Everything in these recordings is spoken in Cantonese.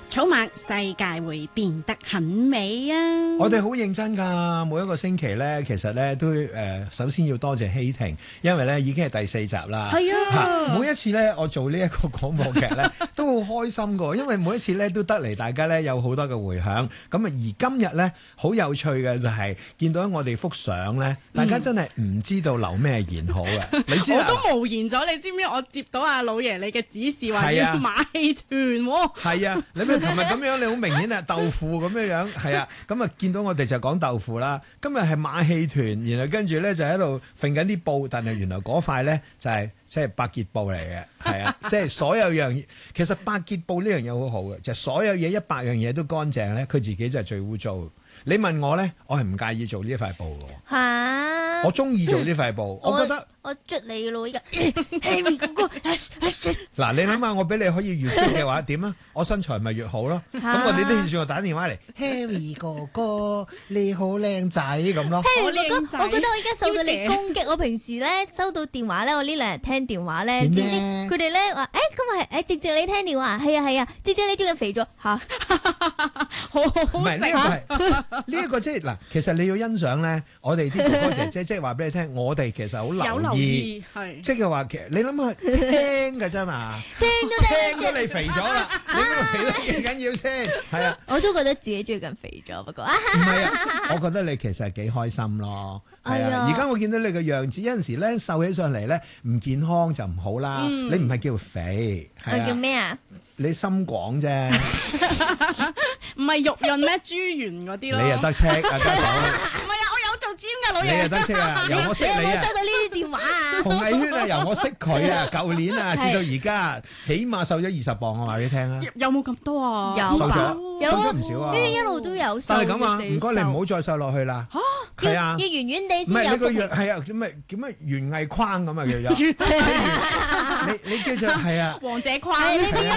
草蜢，世界會變得很美啊！ 我哋好認真㗎，每一個星期咧，其實咧都首先要多謝希婷，因為咧已經係第4集啦。 係啊， 每一次咧我做呢一個廣播劇咧都好開心㗎，因為每一次咧都得嚟大家咧有好多嘅迴響。咁啊而今日咧好有趣嘅就係見到我哋幅相咧，大家真係唔知道留咩言好嘅。你知我都無言咗，你知唔知？我接到阿老爺你嘅指示話要馬戲團喎。 係啊，你咪琴日咁樣，你好明顯啊豆腐咁樣，係啊，咁啊見到我哋就講豆腐啦。今日係馬戲團，然後跟住咧就喺度揈緊啲布，但係原來嗰塊咧就係即係百潔布嚟嘅，係啊，即係所有樣，其實百潔布呢樣嘢好好嘅，就係所有嘢100樣嘢都乾淨咧，佢自己就係最污糟。你問我咧，我係唔介意做呢一塊布嘅。 嚇！ 我中意做呢塊布，我覺得我捽你咯，依家 Harry 哥哥， 嗱，你諗下，我俾你可以越捽嘅話點啊？我身材咪越好咯。咁我哋都要算我打電話嚟，Harry 哥哥你好靚仔咁咯。 Harry 哥哥，我覺得我而家受到你攻擊。我平時咧收到電話咧，我呢2日聽電話咧，知唔知佢哋咧話今日直接你聽電話，係啊，直接你最近肥咗嚇，好唔係呢一個即係嗱，其實你要欣賞咧，我哋啲哥哥姐姐即係話俾你聽，我哋其實好留意，即係話其實你諗下聽㗎啫嘛，聽咗你肥咗啦，你嗰度肥得幾緊要先？係啊， 我都覺得自己最近肥咗，不過唔係啊，我覺得你其實係幾開心咯。係啊，而家我見到你個樣子，有陣時咧瘦起上嚟咧唔健康就唔好啦。你唔係叫肥， 我叫咩啊？ 你心廣啫， 唔係肉潤咩？豬圓嗰啲咯。 你又得戚啊，家嫂。 唔係啊，我有做 gym 㗎，老爺。 你又得戚啊，由我識你啊。 你有冇收到呢啲電話啊？ 洪藝軒啊，由我識佢啊，舊年啊至到而家，起碼瘦咗20磅，我話你聽啊。 有冇咁多啊？ 有瘦咗唔少啊。 因為一路都有瘦。 但係咁啊，唔該你唔好再瘦落去啦。係啊， 要圓圓地先有。 唔係你個樣係啊，叫咩圓藝框咁啊叫做。你叫做係啊。 王者框。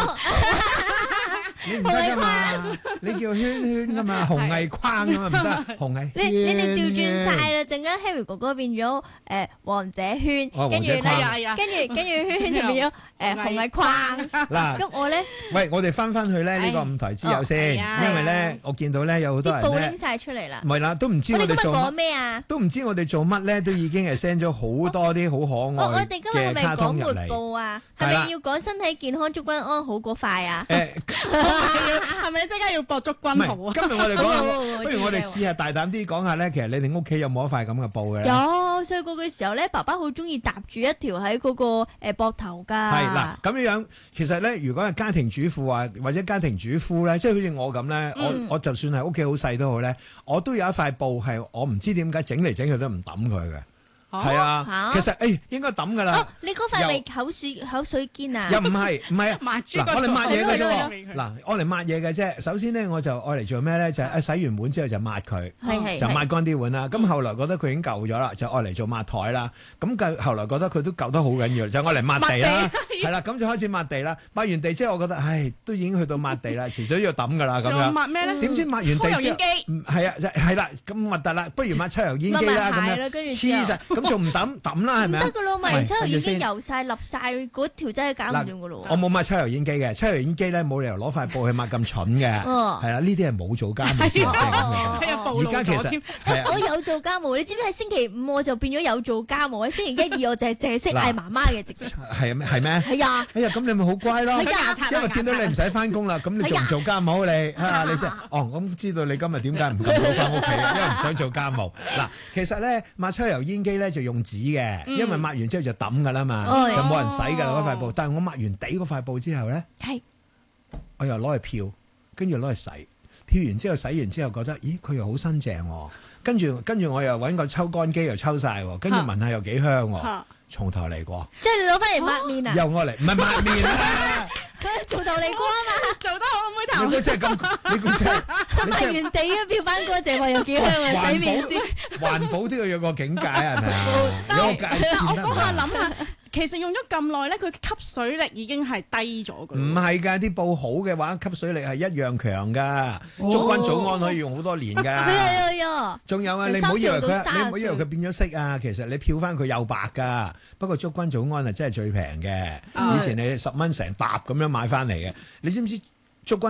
你唔得噶嘛，你叫圈圈噶嘛，紅藝框噶嘛唔得，紅藝。 你哋調轉晒啦，陣間 Harry 哥哥變咗王者圈，跟住咧，跟住圈圈就變咗紅藝框。 嗱， 咁我咧， 喂，我哋翻去咧呢個舞台之友先，因為咧我見到咧有好多人咧， 啲布拎晒出嚟啦。 唔係啦，都唔知我哋做講咩啊？ 都唔知我哋做乜咧，都已經係 send 咗好多啲好可愛嘅卡通入嚟。 我哋今日係咪講活報啊？係咪要講身體健康，祝君安好嗰塊啊？ 係咪即刻要博足君好啊？ 今日我哋講，不如我哋試下大膽啲講下咧。其實你哋屋企有冇一塊咁嘅布嘅咧？ 有，細個嘅時候咧，爸爸好中意搭住一條喺嗰個膊頭㗎。 係嗱，咁樣其實咧，如果係家庭主婦啊，或者家庭主夫咧，即係好似我咁咧，我就算係屋企好細都好咧，我都有一塊布係我唔知點解整嚟整去都唔抌佢嘅。係啊，其實應該抌噶啦。 你嗰塊咪口水肩啊？ 又唔係啊。嗱，我哋抹嘢嘅啫。嗱，我嚟抹嘢嘅啫。首先咧，我就愛嚟做咩咧？就係洗完碗之後就抹佢，就抹乾啲碗啦。咁後來覺得佢已經舊咗啦，就愛嚟做抹台啦。咁後來覺得佢都舊得好緊要，就愛嚟抹地啦。係啦，咁就開始抹地啦。抹完地之後，我覺得都已經去到抹地啦，遲早要抌噶啦咁樣。 抹咩咧？ 點知抹完地之後，係啊，係啦，咁核突啦，不如抹抽油煙機啦咁樣。黐晒。仲唔抌啦，係咪啊？ 唔得噶咯，咪抽油煙機油晒、立晒嗰條真係搞唔掂噶咯。 我冇抹抽油煙機嘅，抽油煙機咧冇理由攞塊布去抹咁蠢嘅。係啦，呢啲係冇做家務先係咁。而家其實我有做家務，你知唔知喺星期5我就變咗有做家務，喺星期1、2我就係淨係識嗌媽媽嘅直情。 係咩？係啊。哎呀，咁你咪好乖咯。因為見到你唔使翻工啦，咁你做唔做家務你？你先咁知道你今日點解唔咁早翻屋企？因為唔想做家務。嗱，其實咧抹抽油煙機咧就用紙嘅。因為抹完之後就抌噶啦嘛，就冇人洗噶啦嗰塊布。但係我抹完底嗰塊布之後咧，我又攞去漂，跟住攞去洗。漂完之後洗完之後覺得，咦佢又好新淨喎。跟住我又揾個抽乾機又抽晒，跟住聞下又幾香喎。從頭嚟過。 即係你攞翻嚟抹面啊？ 又我嚟，唔係抹面啊！ 從頭嚟過啊嘛， 做得好妹頭。 你估真係咁？你估真係？ 抹完地啊，漂翻乾淨，話又幾香啊！洗面先。 環保都要有個境界係咪啊？有個界線得。 我嗰下諗下。其實用咗咁耐咧，佢吸水力已經係低咗㗎。 唔係㗎，啲布好嘅話，吸水力係一樣強㗎。祝君早安可以用好多年㗎。 有。 仲有啊，你唔好以為佢變咗色啊，其實你漂翻佢又白㗎。不過祝君早安係真係最平嘅。以前你10蚊成沓咁樣買翻嚟嘅，你知唔知祝君